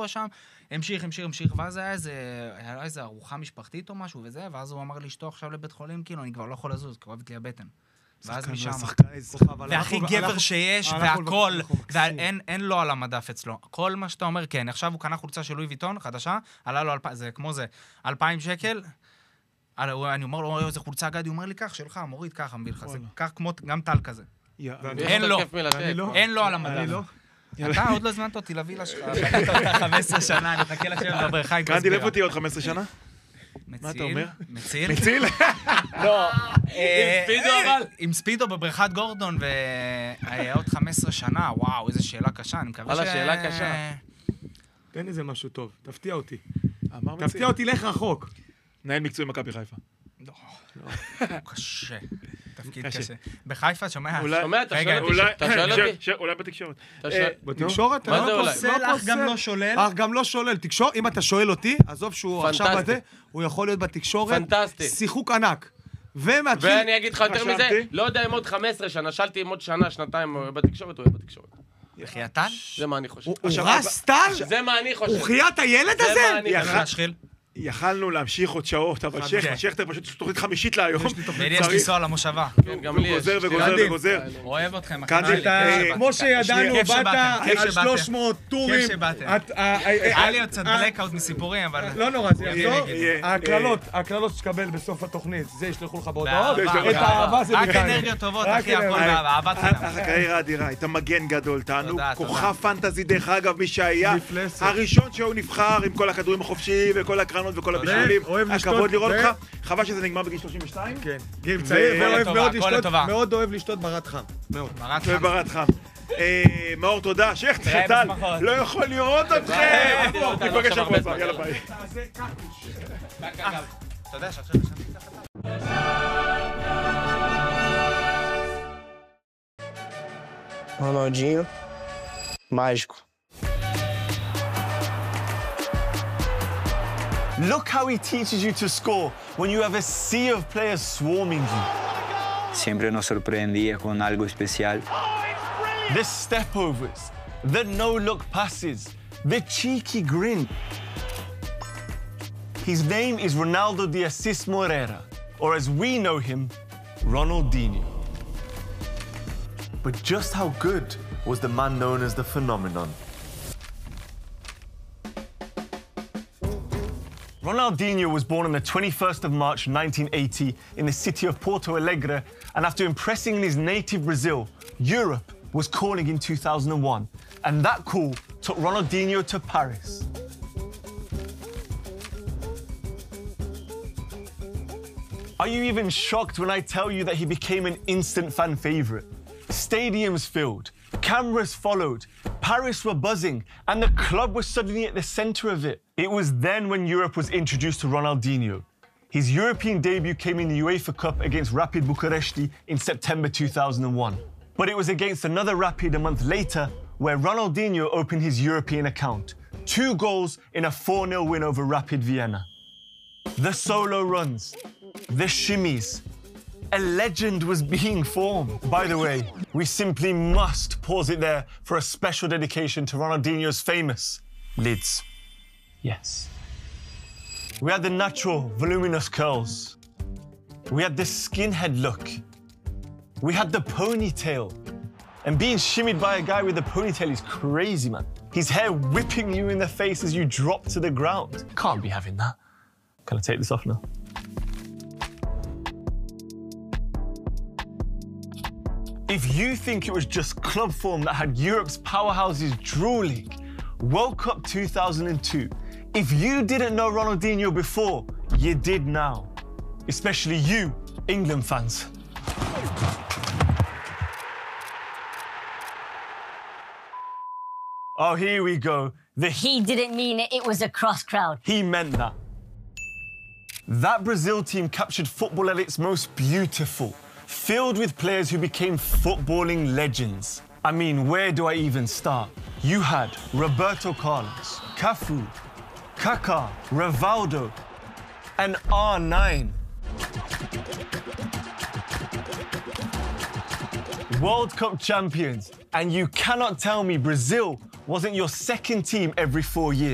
קורה שם, המשיך, ואז היה איזה ארוחה משפחתית או משהו וזה, ואז הוא אמר לי, שתו עכשיו לבית חולים, כאילו, אני כבר לא יכול לזוז, כואבת לי הבטן. ואז משם, והכי גבר שיש, והכל, ואין לו על המדף אצלו. כל מה שאתה אומר, כן, עכשיו הוא קנה חולצה של לואי ויטון, חדשה, עלה לו, זה כמו זה, 2,000 שקל, אני אומר לו, איזה חולצה גדי, הוא אומר לי, כך, שלך, מוריד ככה, מביא לך, זה כך כמו גם טל כזה. אין לו על המדף. אתה עוד לא הזמנת אותי לווילה שלך, 15 שנה, אני מחכה לשבת בבריכה. גדי, איפה תהיה עוד 15 שנה? מה אתה אומר? מציל? מציל? לא, עם ספידו אבל? עם ספידו בבריכת גורדון, והיה עוד 15 שנה, וואו, איזו שאלה קשה, אני מקווה וואלה, שאלה קשה. תן איזה משהו טוב, תפתיע אותי. אמר מציל. תפתיע אותי, לך רחוק. מנהל מקצועי מכבי חיפה. לא, קשה. תפקיד קשה. בחיפה, שומע? שומע, אתה שואל אותי? אולי בתקשורת. בתקשורת? מה זה אולי? אח גם לא שולל. אך גם לא שולל. תקשורת, אם אתה שואל אותי, עזוב שהוא עכשיו בזה, הוא יכול להיות בתקשורת. פנטסטי. שיחוק ענק. ואני אגיד לך יותר מזה, לא יודע אם עוד 15 שנה, שאלתי אם עוד שנה, שנתיים בתקשורת, הוא יהיה בתקשורת. בחייתן? זה מה אני חושב. הוא רס טל? זה מה אני חושב. הוא חיית הילד הזה? זה מה אני חושב. להשחיל? יכלנו להמשיך עוד שעות, אבל שכטר פשוט תוכנית חמישית להיום. יש לנסוע למושבה. כן, גם לי יש. וגוזר. אוהב אתכם. כמו שידענו, באת על 300 טורים. כיף שבאתם. היה לי עוד קצת בלקאוט מסיפורים, אבל... לא נורא, זה יחזור. הקללות שתקבל בסוף התוכנית, זה ישלחו לך בהודעות. את האהבה זה רק אנרגיות טובות, אחי, הכל אהבת חינם. הקריירה אדירה, היית מגן גדול, תענוג. כוכב פנטזי, דרך אגב, מי שהיה הראשון שהוא נבחר עם כל הכדורים החופשיים וכל הקרנות וכל הבישולים. הכבוד לראות אותך. חבל שזה נגמר בגיל 32. כן. גיל צעיר, מאוד אוהב לשתות ברד חם. מאוד. ברד חם. מאור, תודה. שכטר, טל, לא יכול לראות אתכם. ניפגש שבוע הבא, יאללה ביי. אתה יודע שעכשיו יש שם Ronaldinho, mágico. Look how he teaches you to score when you have a sea of players swarming you. Siempre nos sorprendía con algo especial. The stepovers, the no-look passes, the cheeky grin. His name is Ronaldo de Assis Moreira, or as we know him, Ronaldinho. But just how good was the man known as the Phenomenon? Ronaldinho was born on the 21st of March 1980 in the city of Porto Alegre, and after impressing in his native Brazil, Europe was calling in 2001, and that call took Ronaldinho to Paris. Are you even shocked when I tell you that he became an instant fan favorite? Stadiums filled, cameras followed, Paris were buzzing, and the club was suddenly at the center of it. It was then when Europe was introduced to Ronaldinho. His European debut came in the UEFA Cup against Rapid Bucharesti in September 2001. But it was against another Rapid a month later where Ronaldinho opened his European account. 2 goals in a 4-0 win over Rapid Vienna. The solo runs, the shimmies. A legend was being formed. By the way, we simply must pause it there for a special dedication to Ronaldinho's famous lids. Yes. We had the natural, voluminous curls. We had the skinhead look. We had the ponytail. And being shimmied by a guy with a ponytail is crazy, man. His hair whipping you in the face as you drop to the ground. Can't be having that. Can I take this off now? If you think it was just club form that had Europe's powerhouses drooling, World Cup 2002, if you didn't know Ronaldinho before, you did now. Especially you, England fans. Oh, here we go. He didn't mean it, it was a cross crowd. He meant that. That Brazil team captured football at its most beautiful, filled with players who became footballing legends. I mean, where do I even start? You had Roberto Carlos, Cafu, Kaká, Rivaldo, and R9. World Cup champions, and you cannot tell me Brazil wasn't your second team every 4 years.